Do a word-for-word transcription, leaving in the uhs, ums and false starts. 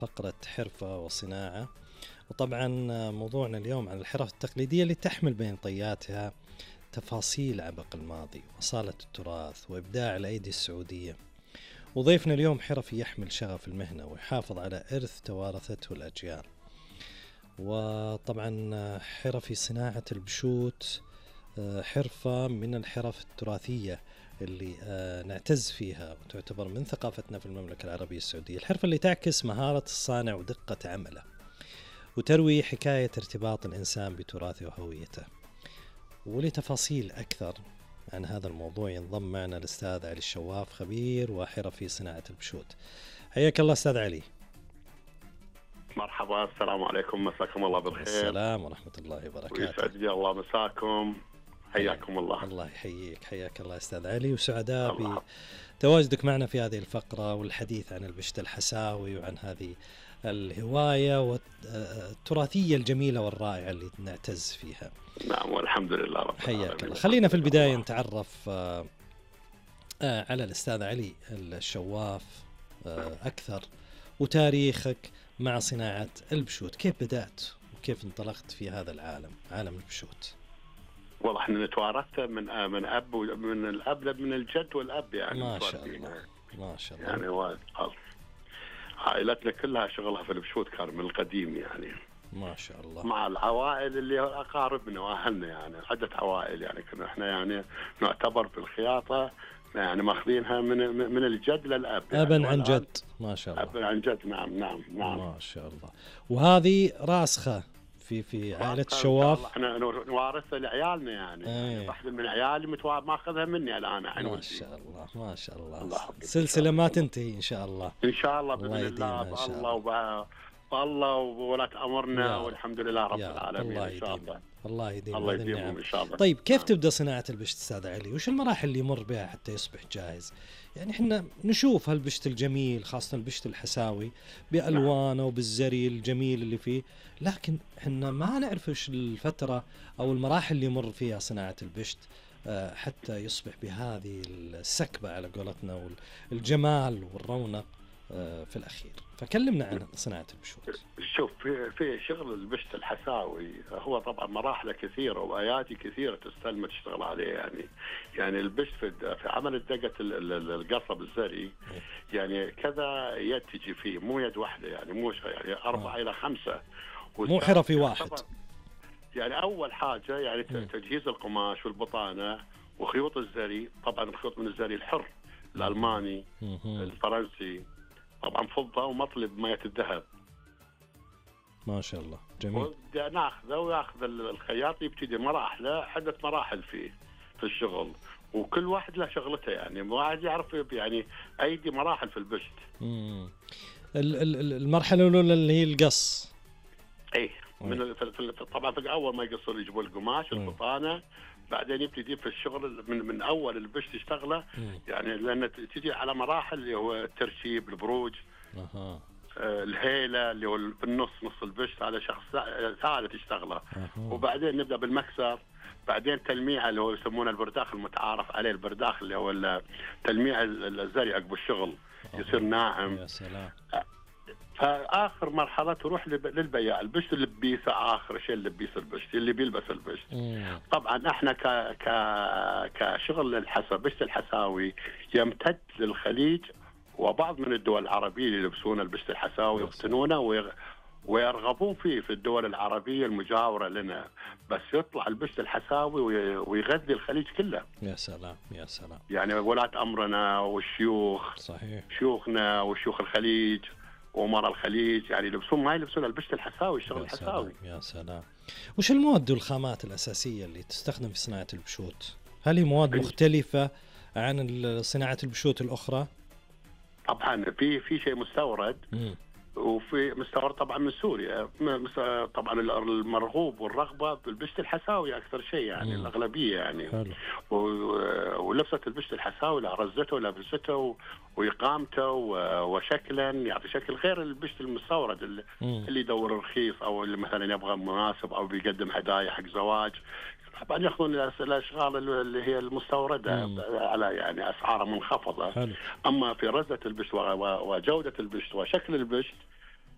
فقرة حرفة وصناعة. وطبعا موضوعنا اليوم عن الحرف التقليدية اللي تحمل بين طياتها تفاصيل عبق الماضي وأصالة التراث وإبداع الأيدي السعودية. وضيفنا اليوم حرفي يحمل شغف المهنة ويحافظ على إرث توارثته الأجيال. وطبعا حرفي صناعة البشوت حرفة من الحرف التراثية اللي نعتز فيها وتعتبر من ثقافتنا في المملكة العربية السعودية. الحرفة اللي تعكس مهارة الصانع ودقة عمله وتروي حكاية ارتباط الإنسان بتراثه وهويته. ولتفاصيل أكثر عن هذا الموضوع ينضم معنا الأستاذ علي الشواف، خبير وحرفي صناعة البشوت. حياك الله أستاذ علي. مرحبا، السلام عليكم، مساكم الله بالخير. السلام ورحمة الله وبركاته. ويسعد لي الله مساكم، حياكم الله. الله يحييك، حياك الله أستاذ علي، وسعداء بتواجدك معنا في هذه الفقرة والحديث عن البشت الحساوي وعن هذه الهواية والتراثية الجميلة والرائعة اللي نعتز فيها. نعم والحمد لله رب العالمين. حياك الله. خلينا في البداية نتعرف على الأستاذ علي الشواف أكثر وتاريخك مع صناعة البشوت. كيف بدأت وكيف انطلقت في هذا العالم، عالم البشوت؟ والله احنا نتوارث من من اب ومن الاب من الجد والاب يعني. ما شاء الله ما شاء الله. يعني وايد عائلتنا كلها شغلها في البشوت كان من القديم يعني. ما شاء الله. مع العوائل اللي اقاربنا واهلنا يعني عده عوائل يعني كنا احنا يعني نعتبر في الخياطه يعني ماخذينها من من الجد للاب يعني. ابا عن جد. ما شاء الله. ابا عن جد. نعم نعم نعم. ما شاء الله. وهذه راسخه في في عائله الشواف. احنا نوارثها لعيالنا يعني. ايه. واحده من عيالي متوارث ماخذها مني الان. ما شاء الله ما شاء الله, الله سلسله ما تنتهي ان شاء الله. ان شاء الله باذن الله. الله وب... والله وولاة امرنا والحمد لله رب العالمين. الله ان شاء الله. الله يديم الله يديمهم ان شاء الله. طيب كيف نعم. تبدا صناعه البشت استاذ علي؟ وش المراحل اللي يمر بها حتى يصبح جاهز؟ يعني احنا نشوف هالبشت الجميل خاصه البشت الحساوي بالوانه وبالزري الجميل اللي فيه، لكن احنا ما نعرف ايش الفتره او المراحل اللي يمر فيها صناعه البشت حتى يصبح بهذه السكبه على قولتنا والجمال والرونق في الأخير. فكلمنا عن صناعة البشوت. شوف في في شغل البشت الحساوي هو طبعا مراحل كثيرة وآيات كثيرة تستلم تشتغل عليه يعني. يعني البشت في في عمل دقة القصب الزري يعني كذا يد تجي فيه، مو يد واحدة يعني، مو يعني أربعة إلى خمسة، مو حرفي واحد. يعني أول حاجة يعني تجهيز القماش والبطانة وخيوط الزري. طبعا الخيوط من الزري الحر الألماني الفرنسي، طبعا فضة ومطلب مية الذهب. ما شاء الله جميل. ناخذه وياخذ الخياط يبتدي مراحل، عدة مراحل فيه في الشغل، وكل واحد له شغلته يعني. واحد يعرف يعني ايدي مراحل في البشت. امم المرحلة الأولى اللي هي القص. ايه من طبعا في اول ما يقصوا يجيبوا القماش البطانة، بعدين يبتدي في الشغل من من اول البشت يشتغله يعني، لان تجي على مراحل اللي هو الترشيب، البروج، اها آه الهيله اللي هو في النص نص البشت، هذا شخص ثالث يشتغله. وبعدين نبدا بالمكسر، بعدين تلميع اللي هو يسمونه البرداخ المتعارف عليه، البرداخ اللي هو تلميع الزري عقب الشغل يصير ناعم. يا سلام. فآخر مرحلة تروح للبياع البشت اللي بيسه، آخر شيء اللي بيس البشت اللي بيلبس البشت. مم. طبعا احنا ك ك كشغل الحسا بشت الحساوي يمتد للخليج وبعض من الدول العربية اللي يلبسون البشت الحساوي يفتنونه ويغ... ويرغبون فيه في الدول العربية المجاورة لنا، بس يطلع البشت الحساوي وي... ويغذي الخليج كله. يا سلام يا سلام. يعني ولاة أمرنا والشيوخ، صحيح، شيوخنا وشيوخ الخليج ومرأة الخليج يعني يلبسون ما يلبسون البشت الحساوي، الشغل الحساوي. يا سلام. وش المواد والخامات الأساسية اللي تستخدم في صناعة البشوت؟ هل هي مواد مختلفة عن صناعة البشوت الأخرى؟ طبعا في في شيء مستورد. م. وفي مستورد طبعا من سوريا. طبعا المرغوب والرغبه بالبشت الحساوي اكثر شيء يعني. م. الاغلبيه يعني. حلو. ولبسه البشت الحساوي لرزته ولبسته واقامته وشكلا يعطي شكل غير البشت المستورد اللي, اللي يدور رخيص او اللي مثلا يبغى مناسب او بيقدم هدايا حق زواج. طبعا ياخذون الاشغال اللي هي المستورده مم. على يعني اسعار منخفضه. حلو. اما في رزه البشت وجوده البشت وشكل البشت